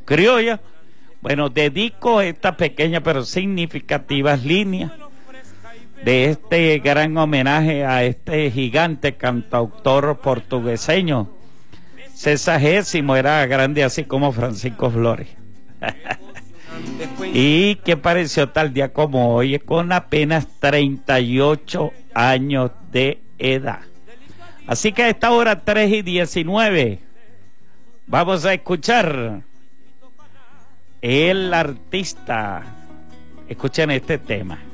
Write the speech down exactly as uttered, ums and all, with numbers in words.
criolla. Bueno, dedico estas pequeñas pero significativas líneas de este gran homenaje a este gigante cantautor portugueseño. Sesagésimo, era grande así como Francisco Flores. Y que pareció tal día como hoy, con apenas treinta y ocho años de edad. Así que a esta hora tres y diecinueve vamos a escuchar el artista. Escuchen este tema.